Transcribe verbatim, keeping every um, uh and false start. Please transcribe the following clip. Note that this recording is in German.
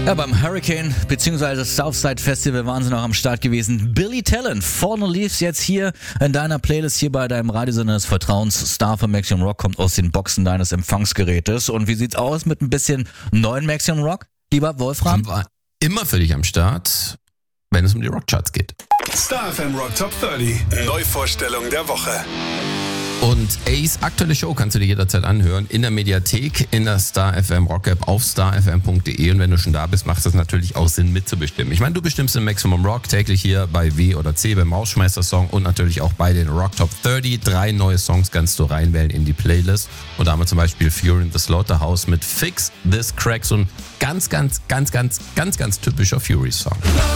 Ja, beim Hurricane bzw. Southside Festival waren sie noch am Start gewesen. Billy Talent, Fallen Leaves jetzt hier in deiner Playlist, hier bei deinem Radiosender des Vertrauens. Star von Maximum Rock kommt aus den Boxen deines Empfangsgerätes. Und wie sieht's aus mit ein bisschen neuen Maximum Rock, lieber Wolfram? War immer für dich am Start, wenn es um die Rockcharts geht. Star F M Rock Top dreißig, Neuvorstellung der Woche. Und Ace aktuelle Show kannst du dir jederzeit anhören in der Mediathek, in der Star F M Rock App auf star f m punkt d e. Und wenn du schon da bist, macht es natürlich auch Sinn mitzubestimmen. Ich meine, du bestimmst im Maximum Rock täglich hier bei W oder C beim Rausschmeißer-Song und natürlich auch bei den Rock Top dreißig. Drei neue Songs kannst du reinwählen in die Playlist. Und da haben wir zum Beispiel Fury in the Slaughterhouse mit Fix This Crack, so ein ganz, ganz, ganz, ganz, ganz, ganz typischer Fury-Song.